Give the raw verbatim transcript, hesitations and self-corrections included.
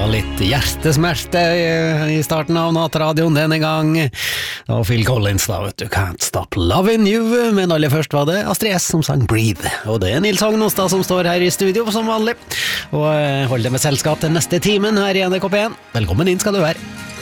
var litt hjertesmerte i starten av nattradioen denne gang. Og Phil Collins da, vet du, Can't Stop Loving You. Men aller først var det Astrid S som sang Breathe. Og det er Nils Agnostad som står her i studio som vanlig. Og hold deg med selskap den neste timen her i N R K P en. Velkommen inn skal du være.